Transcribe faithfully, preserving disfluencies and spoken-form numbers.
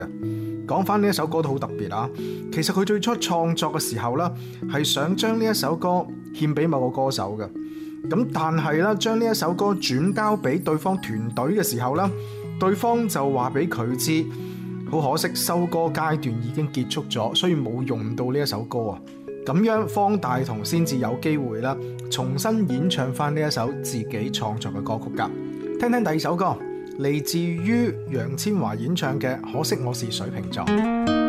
講翻呢一首歌都好特別啊！其實佢最初創作嘅時候呢，係想將呢一首歌獻俾某個歌手嘅。咁但係咧，將呢一首歌轉交俾對方團隊嘅時候呢，對方就話俾佢知，好可惜收歌階段已經結束咗，所以冇用到呢一首歌啊。咁樣方大同先至有機會啦，重新演唱翻呢一首自己創作嘅歌曲噶。聽聽第二首歌，嚟自於楊千嬅演唱嘅《可惜我是水瓶座》。